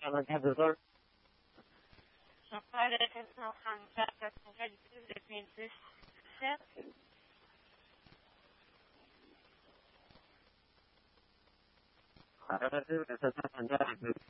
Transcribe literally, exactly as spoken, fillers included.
الان تبدور شفاء لكنه خمسة تجد في الست خرابة وكسرت خمسة